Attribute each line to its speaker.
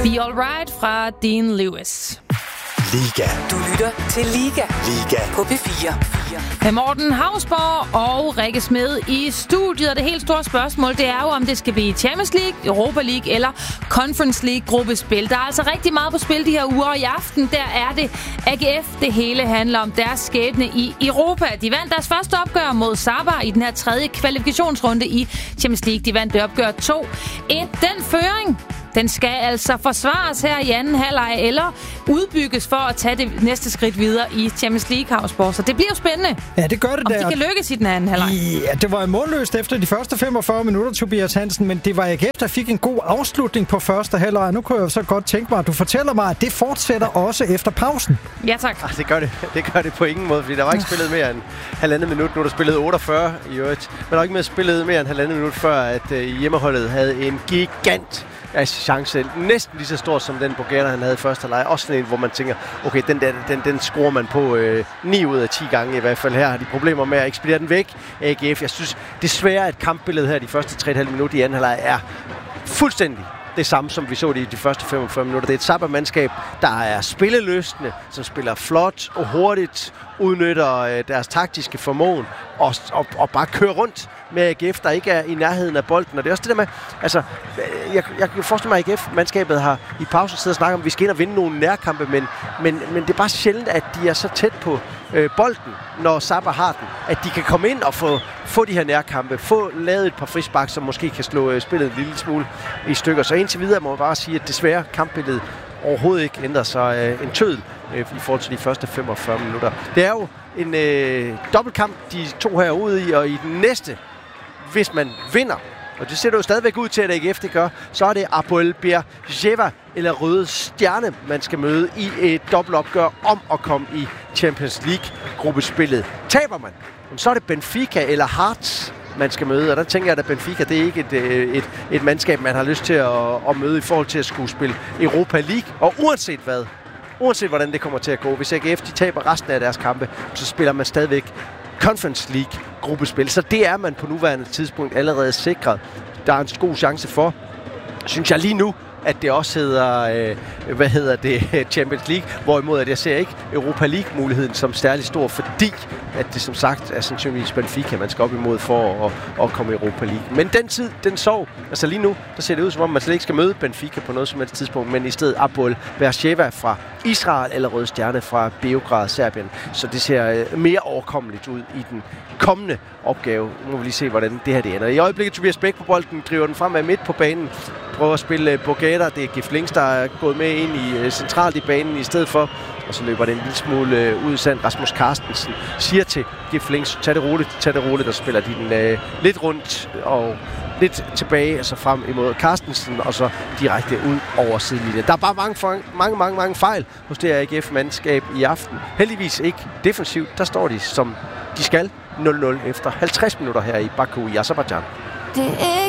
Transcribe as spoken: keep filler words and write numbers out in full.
Speaker 1: Be Alright fra Dean Lewis.
Speaker 2: Liga.
Speaker 3: Du lytter til Liga.
Speaker 2: Liga.
Speaker 3: På P fire.
Speaker 1: Med Morten Hausborg og Rikke Smed i studiet. Og det helt store spørgsmål, det er jo, om det skal blive Champions League, Europa League eller Conference League gruppespil. Der er altså rigtig meget på spil de her uger, og i aften, der er det A G F, det hele handler om deres skæbne i Europa. De vandt deres første opgør mod Sabah i den her tredje kvalifikationsrunde i Champions League. De vandt det opgør to et. Den føring, den skal altså forsvares her i anden halvleg, eller udbygges for at tage det næste skridt videre i Champions League, Hausborg. Så det bliver jo spændende.
Speaker 4: Ja, det gør det
Speaker 1: om
Speaker 4: der.
Speaker 1: de kan lykkes i den anden halvleg.
Speaker 4: Ja, det var målløst efter de første femogfyrre minutter, Tobias Hansen, men det var A G F, der fik en god afslutning på første halvleg. Nu kunne jeg så godt tænke mig, at du fortæller mig, at det fortsætter også efter pausen.
Speaker 1: Ja, tak.
Speaker 5: Arh, det gør det. Det gør det på ingen måde, fordi der var ikke spillet mere end halvandet minut. Nu er der spillet otteogfyrre i øvrigt. Men der var ikke mere spillet mere end halvandet minut, før at uh, hjemmeholdet havde en gigant altså chance, næsten lige så stor som den Bourguer, han havde i første halvleg. Også sådan en, hvor man tænker, okay, den der, den, den skruer man på øh, ni ud af ti gange i hvert fald. Her har de problemer med at ekspedere den væk. A G F, jeg synes desværre, at kampbilledet her de første tre komma fem minutter i anden halvleg er fuldstændig det samme, som vi så det i de første femogfyrre minutter. Det er et Sabah-mandskab, der er spillelystende, som spiller flot og hurtigt, udnytter øh, deres taktiske formåen og, og, og bare kører rundt med A G F, der ikke er i nærheden af bolden. Og det er også det der med, altså, jeg, jeg kan forestille mig, at A G F-mandskabet har i pausen siddet og snakket om, at vi skal ind og vinde nogle nærkampe, men, men, men det er bare sjældent, at de er så tæt på øh, bolden, når Sabah har den, at de kan komme ind og få, få de her nærkampe, få lavet et par frispark, som måske kan slå øh, spillet en lille smule i stykker. Så indtil videre må man bare sige, at desværre kampbilledet overhovedet ikke ændrer sig øh, en tødel øh, i forhold til de første femogfyrre minutter. Det er jo en øh, dobbeltkamp, de to her ude i, og i den næste, hvis man vinder, og det ser det jo stadigvæk ud til, at A G F det gør, så er det Apoel Beersheva eller Røde Stjerne, man skal møde i et dobbeltopgør om at komme i Champions League-gruppespillet. Taber man, så er det Benfica eller Hearts, man skal møde, og der tænker jeg, at Benfica, det er ikke et, et, et mandskab, man har lyst til at, at møde i forhold til at skulle spille Europa League, og uanset hvad, uanset hvordan det kommer til at gå, hvis A G F de taber resten af deres kampe, så spiller man stadigvæk Conference League gruppespil. Så det er man på nuværende tidspunkt allerede sikret. Der er en god chance for, synes jeg lige nu, at det også hedder, øh, hvad hedder det, Champions League, hvorimod at jeg ser ikke Europa League-muligheden som særlig stor, fordi at det som sagt er sandsynligvis Benfica, man skal op imod for at, at komme i Europa League. Men den tid, den sov. Altså lige nu, der ser det ud som om, man slet ikke skal møde Benfica på noget som helst tidspunkt, men i stedet Apoel Beersheva fra Israel eller Røde Stjerne fra Beograd, Serbien. Så det ser øh, mere overkommeligt ud i den kommende opgave. Nu må vi lige se, hvordan det her det ender. I øjeblikket Tobias Bæk på bolden, driver den fremad midt på banen, prøver at spille Bourguer. Det er Gif Links, der er gået med ind i uh, centralt i banen i stedet for. Og så løber det en lille smule uh, ud i sand. Rasmus Carstensen siger til Gif Links, tag det roligt, tag det roligt, og spiller de den uh, lidt rundt og lidt tilbage, altså frem imod Carstensen, og så direkte ud over sidelinjen. Der er bare mange, mange, mange, mange fejl hos det her A G F-mandskab i aften. Heldigvis ikke defensivt. Der står de, som de skal, nul nul efter halvtreds minutter her i Baku i Aserbajdsjan.